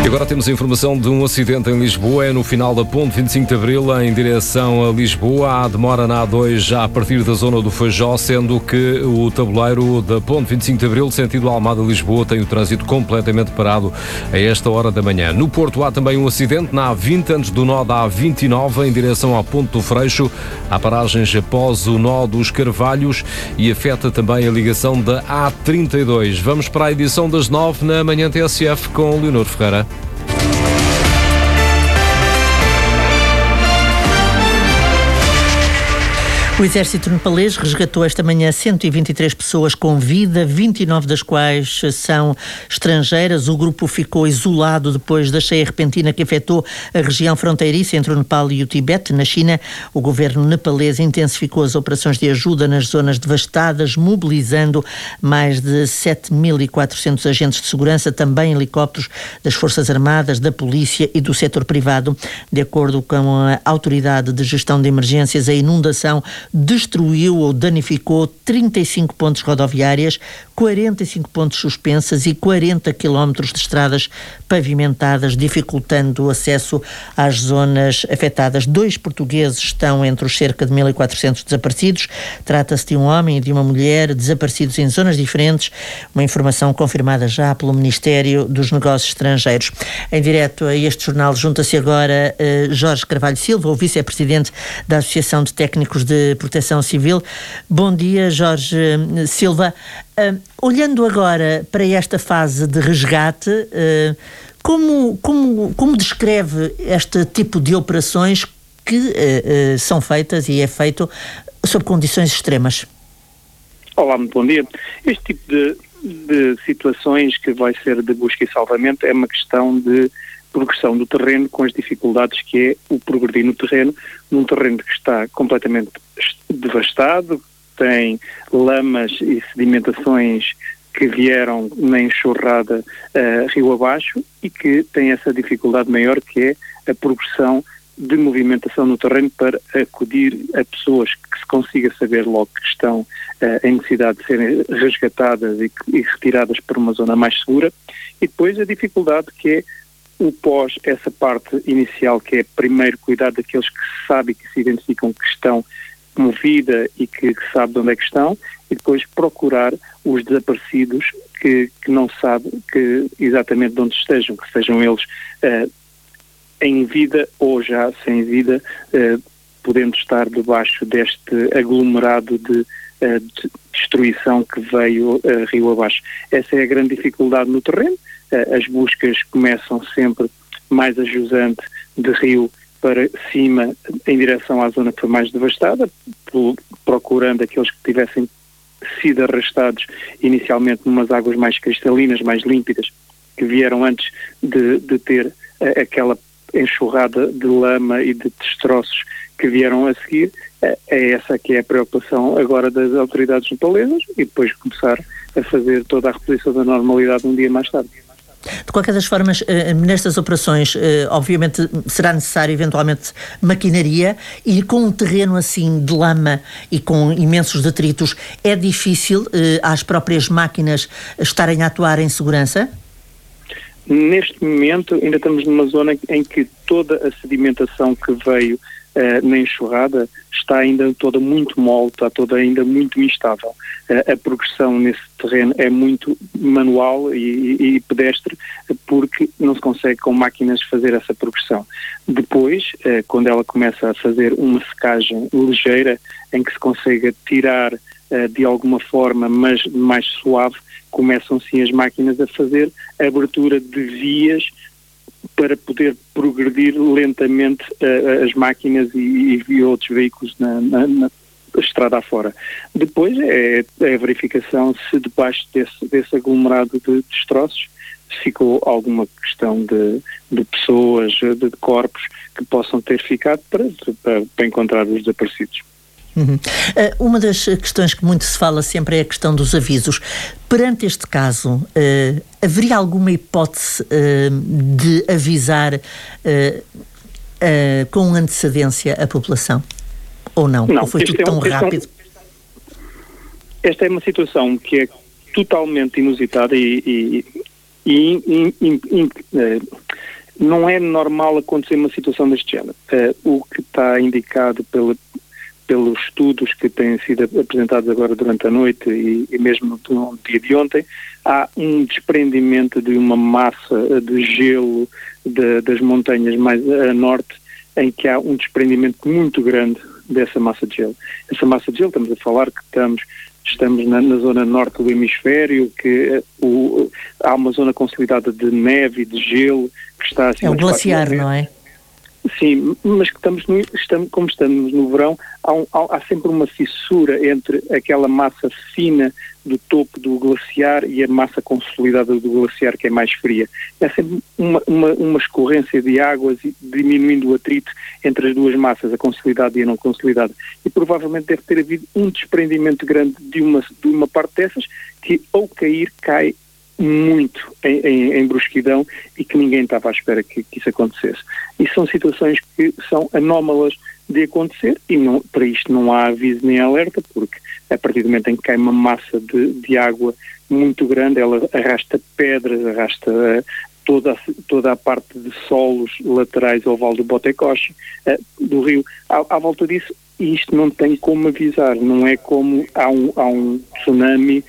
agora temos a informação de um acidente em Lisboa. É no final da ponte 25 de Abril, em direção a Lisboa. Há demora na A2 já a partir da zona do Feijó, sendo que o tabuleiro da ponte 25 de Abril, sentido Almada-Lisboa, tem o trânsito completamente parado a esta hora da manhã. No Porto há também um acidente na A20, antes do nó da A29, em direção ao Ponto do Freixo. Há paragens após o nó dos Carvalhos e afeta também a ligação da A32. Vamos para a edição das 9 na Manhã TSF com Leonor Ferreira. O Exército nepalês resgatou esta manhã 123 pessoas com vida, 29 das quais são estrangeiras. O grupo ficou isolado depois da cheia repentina que afetou a região fronteiriça entre o Nepal e o Tibete, na China. O governo nepalês intensificou as operações de ajuda nas zonas devastadas, mobilizando mais de 7.400 agentes de segurança, também helicópteros das Forças Armadas, da Polícia e do setor privado. De acordo com a Autoridade de Gestão de Emergências, a inundação destruiu ou danificou 35 pontes rodoviárias, 45 pontes suspensas e 40 quilómetros de estradas pavimentadas, dificultando o acesso às zonas afetadas. 2 portugueses estão entre os cerca de 1.400 desaparecidos. Trata-se de um homem e de uma mulher desaparecidos em zonas diferentes, uma informação confirmada já pelo Ministério dos Negócios Estrangeiros. Em direto a este jornal junta-se agora Jorge Carvalho Silva, o vice-presidente da Associação de Técnicos de Proteção Civil. Bom dia, Jorge Silva. Olhando agora para esta fase de resgate, como descreve este tipo de operações que são feitas e é feito sob condições extremas? Olá, muito bom dia. Este tipo de situações que vai ser de busca e salvamento é uma questão de progressão do terreno, com as dificuldades que é o progredir no terreno, num terreno que está completamente devastado, tem lamas e sedimentações que vieram na enxurrada rio abaixo e que tem essa dificuldade maior que é a progressão de movimentação no terreno para acudir a pessoas que se consiga saber logo que estão em necessidade de serem resgatadas e retiradas para uma zona mais segura, e depois a dificuldade que é o pós, essa parte inicial, que é primeiro cuidar daqueles que se sabe e que se identificam que estão com vida e que sabe de onde é que estão, e depois procurar os desaparecidos que não sabe que exatamente de onde estejam, que sejam eles em vida ou já sem vida, podendo estar debaixo deste aglomerado de destruição que veio rio abaixo. Essa é a grande dificuldade no terreno. As buscas começam sempre mais a jusante de rio para cima, em direção à zona que foi mais devastada, procurando aqueles que tivessem sido arrastados inicialmente numas águas mais cristalinas, mais límpidas, que vieram antes de ter aquela enxurrada de lama e de destroços que vieram a seguir. É essa que é a preocupação agora das autoridades nepalesas, e depois começar a fazer toda a reposição da normalidade um dia mais tarde. De qualquer das formas, nestas operações, obviamente será necessário eventualmente maquinaria, e com um terreno assim de lama e com imensos detritos, é difícil às próprias máquinas estarem a atuar em segurança? Neste momento ainda estamos numa zona em que toda a sedimentação que veio na enxurrada está ainda toda muito mole, está toda ainda muito instável. A progressão nesse terreno é muito manual e pedestre, porque não se consegue com máquinas fazer essa progressão. Depois, quando ela começa a fazer uma secagem ligeira, em que se consegue tirar de alguma forma, mas mais suave, começam sim as máquinas a fazer a abertura de vias para poder progredir lentamente as máquinas e outros veículos na estrada afora. Depois é a verificação se debaixo desse aglomerado de destroços ficou alguma questão de pessoas, de corpos que possam ter ficado para encontrar os desaparecidos. Uma das questões que muito se fala sempre é a questão dos avisos. Perante este caso, haveria alguma hipótese de avisar com antecedência a população? Ou não? Ou foi tudo tão rápido? Esta é uma situação que é totalmente inusitada e não é normal acontecer uma situação deste género. O que está indicado pelos estudos que têm sido apresentados agora durante a noite e mesmo no dia de ontem, há um desprendimento de uma massa de gelo das montanhas mais a norte, em que há um desprendimento muito grande dessa massa de gelo. Essa massa de gelo, estamos a falar que estamos na zona norte do hemisfério, que há uma zona consolidada de neve e de gelo que está assim... É o glaciar, não é? Sim, mas que como estamos no verão, há sempre uma fissura entre aquela massa fina do topo do glaciar e a massa consolidada do glaciar, que é mais fria. É sempre uma escorrência de águas, diminuindo o atrito entre as duas massas, a consolidada e a não consolidada. E provavelmente deve ter havido um desprendimento grande de uma parte dessas, que ao cair, cai muito em brusquidão e que ninguém estava à espera que isso acontecesse. E são situações que são anómalas de acontecer e para isto não há aviso nem alerta, porque a partir do momento em que cai uma massa de água muito grande, ela arrasta pedras, arrasta toda a parte de solos laterais ao Vale do Botecoche, do rio. À volta disso, isto não tem como avisar, não é como há um tsunami,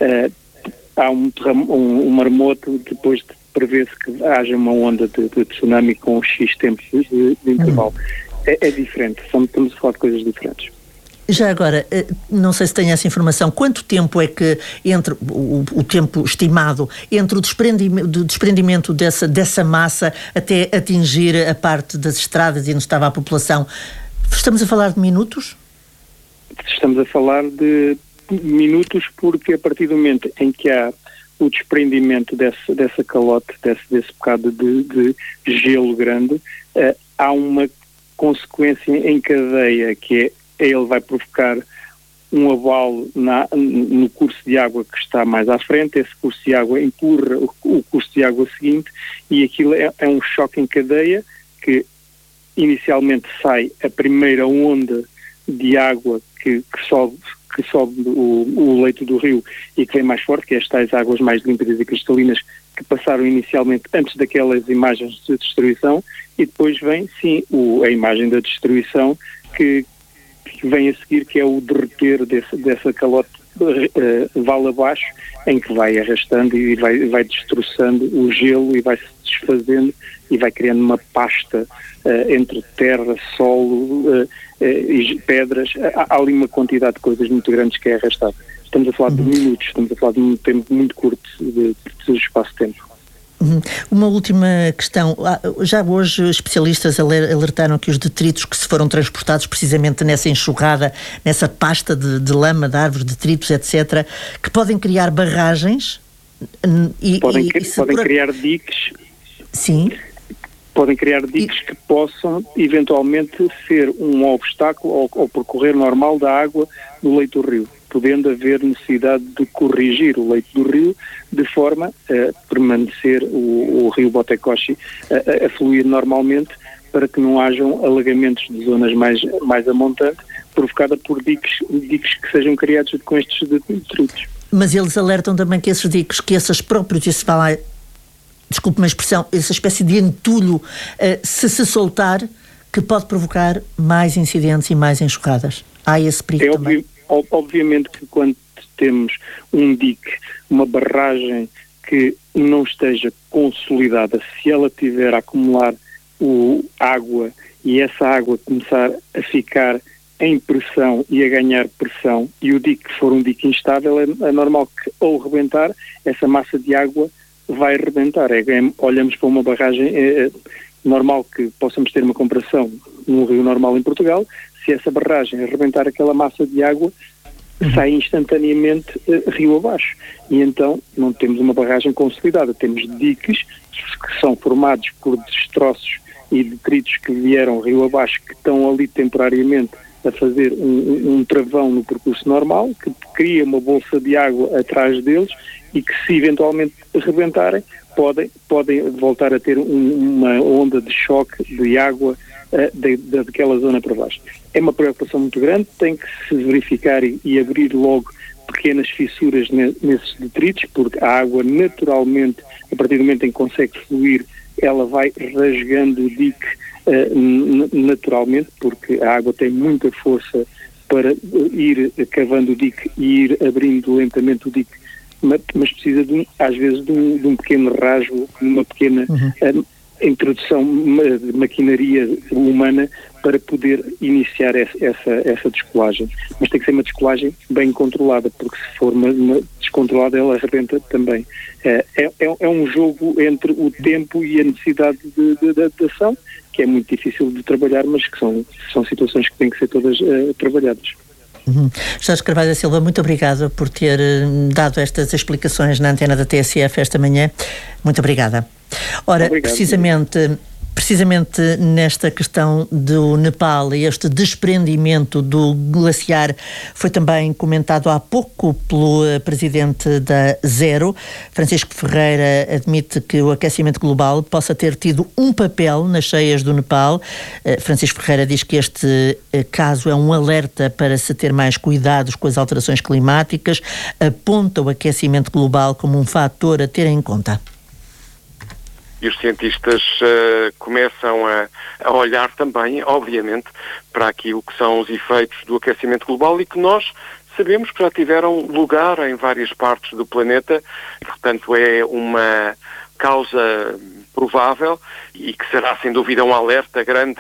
há um maremoto, depois prevê-se que haja uma onda de tsunami com X tempo de intervalo. É diferente, estamos a falar de coisas diferentes. Já agora, não sei se tem essa informação, quanto tempo é que entre o tempo estimado entre o desprendimento dessa massa até atingir a parte das estradas e onde estava a população? Estamos a falar de minutos? Estamos a falar de minutos, porque a partir do momento em que há o desprendimento dessa calote, desse bocado de gelo grande, há uma consequência em cadeia, que é ele vai provocar um abalo no curso de água que está mais à frente, esse curso de água empurra o curso de água seguinte, e aquilo é um choque em cadeia, que inicialmente sai a primeira onda de água que sobe o leito do rio e que vem mais forte, que é as tais águas mais límpidas e cristalinas que passaram inicialmente antes daquelas imagens de destruição, e depois vem, sim, a imagem da destruição que vem a seguir, que é o derreter dessa calote vale abaixo, em que vai arrastando e vai destroçando o gelo e vai se desfazendo e vai criando uma pasta entre terra, solo e pedras. Há ali uma quantidade de coisas muito grandes que é arrastada. Estamos a falar de minutos, estamos a falar de um tempo muito curto de espaço-tempo. Uma última questão. Já hoje especialistas alertaram que os detritos que se foram transportados precisamente nessa enxurrada, nessa pasta de lama, de árvores, detritos, etc., que podem criar barragens podem criar diques. Sim. Podem criar diques que possam eventualmente ser um obstáculo ao percorrer normal da água do leito do rio, podendo haver necessidade de corrigir o leito do rio de forma a permanecer o rio Botecoche a fluir normalmente, para que não hajam alagamentos de zonas mais a montante, provocada por diques que sejam criados com estes detritos. Mas eles alertam também que esses diques, que esses próprios, desculpe-me a expressão, essa espécie de entulho, se soltar, que pode provocar mais incidentes e mais enxurradas. Há esse perigo também. Obviamente que quando temos um dique, uma barragem que não esteja consolidada, se ela tiver a acumular água e essa água começar a ficar em pressão e a ganhar pressão, e o dique for um dique instável, é normal que ao rebentar, essa massa de água vai rebentar. Olhamos para uma barragem, é normal que possamos ter uma comparação num rio normal em Portugal. Se essa barragem arrebentar aquela massa de água, sai instantaneamente rio abaixo. E então não temos uma barragem consolidada, temos diques que são formados por destroços e detritos que vieram rio abaixo, que estão ali temporariamente a fazer um travão no percurso normal, que cria uma bolsa de água atrás deles e que, se eventualmente rebentarem, podem voltar a ter uma onda de choque de água daquela zona para baixo. É uma preocupação muito grande, tem que se verificar e abrir logo pequenas fissuras nesses detritos, porque a água naturalmente, a partir do momento em que consegue fluir, ela vai rasgando o dique naturalmente, porque a água tem muita força para ir cavando o dique e ir abrindo lentamente o dique, mas precisa às vezes de um pequeno rasgo, uma pequena introdução de maquinaria humana para poder iniciar essa descolagem. Mas tem que ser uma descolagem bem controlada, porque se for uma descontrolada ela arrebenta também. É um jogo entre o tempo e a necessidade de adaptação, que é muito difícil de trabalhar, mas que são situações que têm que ser todas trabalhadas. Jorge Carvalho da Silva, muito obrigada por ter dado estas explicações na antena da TSF esta manhã. Muito obrigada. Ora, Obrigado. Precisamente nesta questão do Nepal e este desprendimento do glaciar foi também comentado há pouco pelo presidente da Zero. Francisco Ferreira admite que o aquecimento global possa ter tido um papel nas cheias do Nepal. Francisco Ferreira diz que este caso é um alerta para se ter mais cuidados com as alterações climáticas, aponta o aquecimento global como um fator a ter em conta. E os cientistas começam a olhar também, obviamente, para aquilo que são os efeitos do aquecimento global e que nós sabemos que já tiveram lugar em várias partes do planeta. Portanto, é uma causa provável e que será, sem dúvida, um alerta grande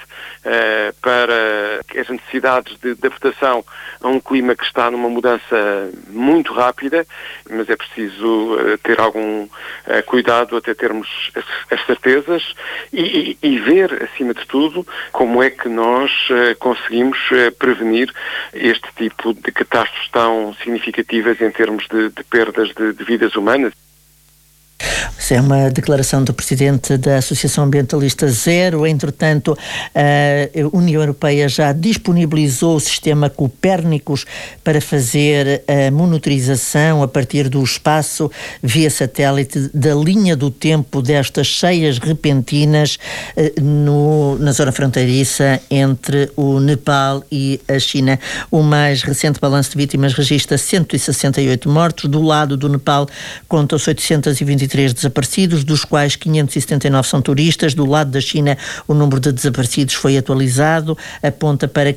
para as necessidades de adaptação a um clima que está numa mudança muito rápida, mas é preciso ter algum cuidado até termos as certezas e ver, acima de tudo, como é que nós conseguimos prevenir este tipo de catástrofes tão significativas em termos de perdas de vidas humanas. Essa é uma declaração do presidente da Associação Ambientalista Zero. Entretanto, a União Europeia já disponibilizou o sistema Copérnicos para fazer a monitorização a partir do espaço via satélite da linha do tempo destas cheias repentinas na zona fronteiriça entre o Nepal e a China. O mais recente balanço de vítimas registra 168 mortos. Do lado do Nepal contam-se 823 desaparecidos, dos quais 579 são turistas. Do lado da China, o número de desaparecidos foi atualizado, aponta para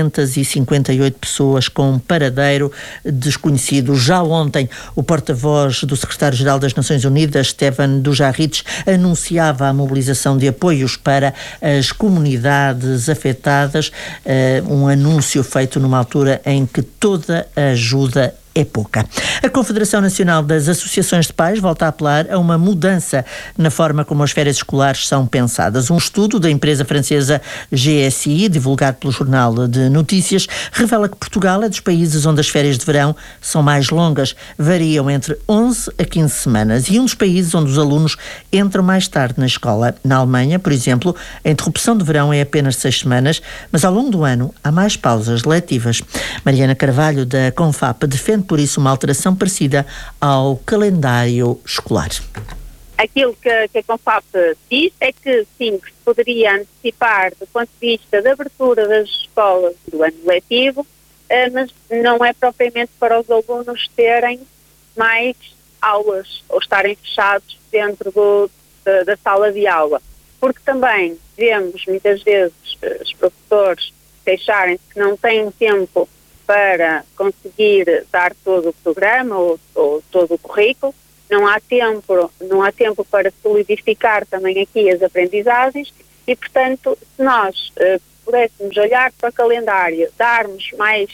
558 pessoas com paradeiro desconhecido. Já ontem, o porta-voz do secretário-geral das Nações Unidas, Stefan Dujarric, anunciava a mobilização de apoios para as comunidades afetadas, um anúncio feito numa altura em que toda a ajuda é pouca. A Confederação Nacional das Associações de Pais volta a apelar a uma mudança na forma como as férias escolares são pensadas. Um estudo da empresa francesa GSI, divulgado pelo Jornal de Notícias, revela que Portugal é dos países onde as férias de verão são mais longas, variam entre 11 a 15 semanas, e um dos países onde os alunos entram mais tarde na escola. Na Alemanha, por exemplo, a interrupção de verão é apenas 6 semanas, mas ao longo do ano há mais pausas letivas. Mariana Carvalho, da Confap, defende por isso uma alteração parecida ao calendário escolar. Aquilo que a Confap diz é que sim, que se poderia antecipar do ponto de vista da abertura das escolas do ano letivo, mas não é propriamente para os alunos terem mais aulas ou estarem fechados dentro da sala de aula. Porque também vemos muitas vezes os professores queixarem-se que não têm tempo para conseguir dar todo o programa ou todo o currículo, não há tempo para solidificar também aqui as aprendizagens e, portanto, se nós pudéssemos olhar para o calendário, darmos mais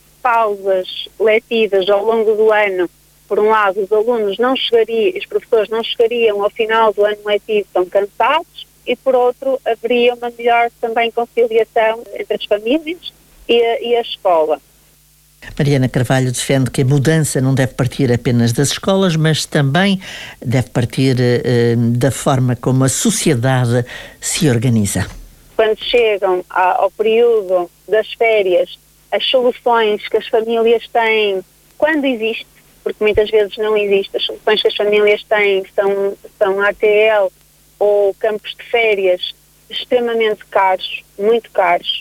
pausas letivas ao longo do ano, por um lado os professores não chegariam ao final do ano letivo tão cansados e, por outro, haveria uma melhor também conciliação entre as famílias e a escola. Mariana Carvalho defende que a mudança não deve partir apenas das escolas, mas também deve partir da forma como a sociedade se organiza. Quando chegam ao período das férias, as soluções que as famílias têm, quando existe, porque muitas vezes não existe, as soluções que as famílias têm são ATL ou campos de férias extremamente caros, muito caros.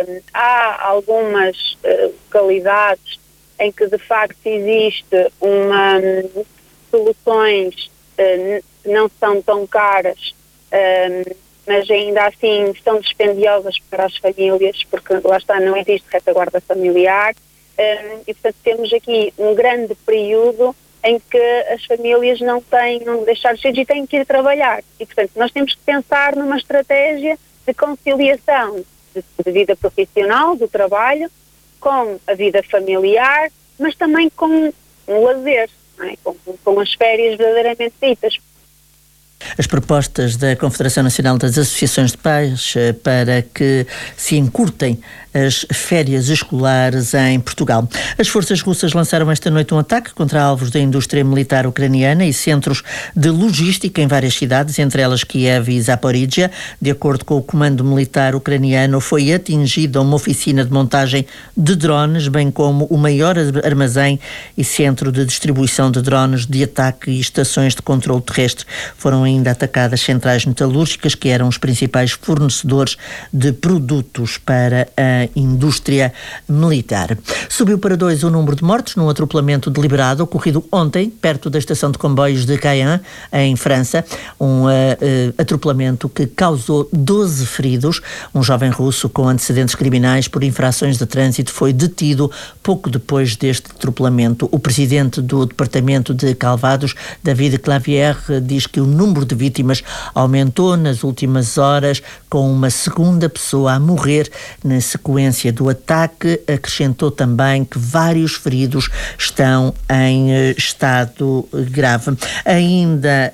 Há algumas localidades em que de facto existe soluções que não são tão caras mas ainda assim são dispendiosas para as famílias, porque lá está, não existe retaguarda familiar, e portanto temos aqui um grande período em que as famílias não têm onde deixar os filhos e têm que ir trabalhar. E portanto nós temos que pensar numa estratégia de conciliação de vida profissional, do trabalho, com a vida familiar, mas também com o lazer, não é? com as férias verdadeiramente ditas. As propostas da Confederação Nacional das Associações de Pais para que se encurtem as férias escolares em Portugal. As forças russas lançaram esta noite um ataque contra alvos da indústria militar ucraniana e centros de logística em várias cidades, entre elas Kiev e Zaporizhia. De acordo com o comando militar ucraniano, foi atingida uma oficina de montagem de drones, bem como o maior armazém e centro de distribuição de drones de ataque e estações de controle terrestre. Foram ainda atacadas centrais metalúrgicas, que eram os principais fornecedores de produtos para a indústria militar. Subiu para 2 o número de mortos num atropelamento deliberado ocorrido ontem, perto da estação de comboios de Caen, em França. Um atropelamento que causou 12 feridos. Um jovem russo com antecedentes criminais por infrações de trânsito foi detido pouco depois deste atropelamento. O presidente do Departamento de Calvados, David Clavier, diz que o número de vítimas aumentou nas últimas horas, com uma segunda pessoa a morrer na sequência do ataque. Acrescentou também que vários feridos estão em estado grave. Ainda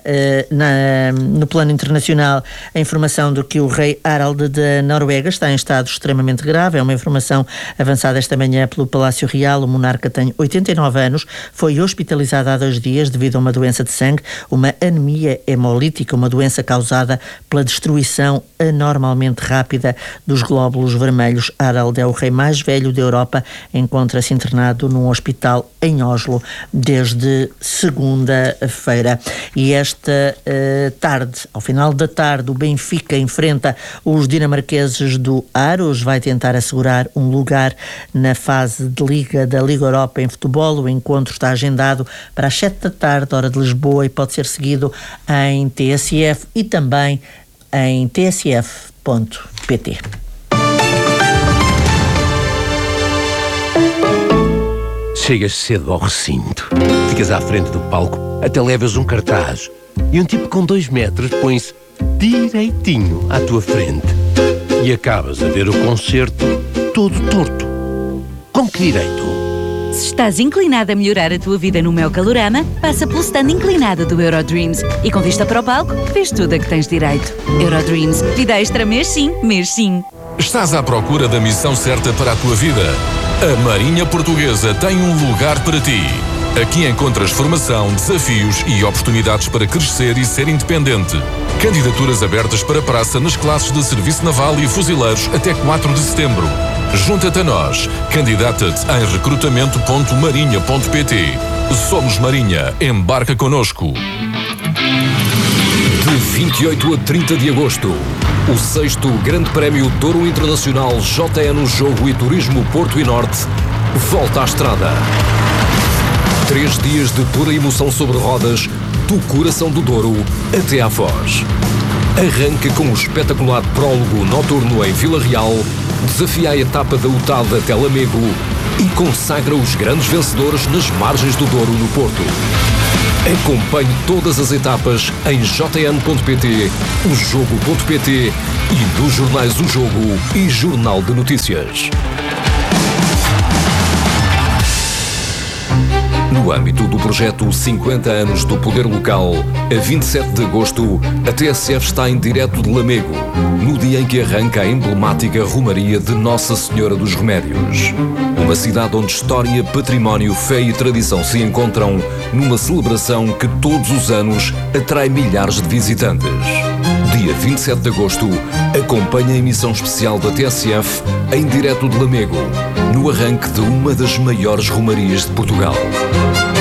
no plano internacional, a informação de que o rei Harald da Noruega está em estado extremamente grave. É uma informação avançada esta manhã pelo Palácio Real. O monarca tem 89 anos, foi hospitalizado há 2 dias devido a uma doença de sangue, uma anemia hemolítica, uma doença causada pela destruição anormalmente rápida dos glóbulos vermelhos. Harald é o rei mais velho da Europa, encontra-se internado num hospital em Oslo desde segunda-feira. E esta tarde, ao final da tarde, o Benfica enfrenta os dinamarqueses do Aarhus, vai tentar assegurar um lugar na fase de Liga da Liga Europa em futebol. O encontro está agendado para as 7 da tarde, hora de Lisboa, e pode ser seguido em TSF e também em tsf.pt. Chegas cedo ao recinto, ficas à frente do palco, até levas um cartaz e um tipo com 2 metros põe-se direitinho à tua frente e acabas a ver o concerto todo torto. Com que direito? Se estás inclinado a melhorar a tua vida no meu Calorama, passa pelo stand inclinado do Eurodreams e com vista para o palco, vês tudo a que tens direito. Eurodreams, vida extra mês sim, mês sim. Estás à procura da missão certa para a tua vida? A Marinha Portuguesa tem um lugar para ti. Aqui encontras formação, desafios e oportunidades para crescer e ser independente. Candidaturas abertas para praça nas classes de Serviço Naval e Fuzileiros até 4 de setembro. Junta-te a nós. Candidata-te em recrutamento.marinha.pt. Somos Marinha. Embarca connosco. De 28 a 30 de agosto, o 6º Grande Prémio Douro Internacional JN Jogo e Turismo Porto e Norte volta à estrada. 3 dias de pura emoção sobre rodas, do coração do Douro até à Foz. Arranca com o espetacular prólogo noturno em Vila Real, desafia a etapa da UTAD até Lamego e consagra os grandes vencedores nas margens do Douro no Porto. Acompanhe todas as etapas em jn.pt, ojogo.pt e nos jornais O Jogo e Jornal de Notícias. No âmbito do projeto 50 anos do Poder Local, a 27 de agosto, a TSF está em direto de Lamego, no dia em que arranca a emblemática Romaria de Nossa Senhora dos Remédios. Uma cidade onde história, património, fé e tradição se encontram numa celebração que todos os anos atrai milhares de visitantes. Dia 27 de agosto, acompanhe a emissão especial da TSF em direto de Lamego, no arranque de uma das maiores romarias de Portugal.